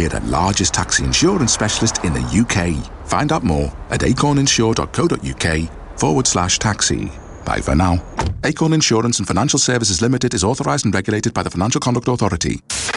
We're the largest taxi insurance specialist in the UK. Find out more at acorninsure.co.uk/taxi. Bye for now. Acorn Insurance and Financial Services Limited is authorised and regulated by the Financial Conduct Authority.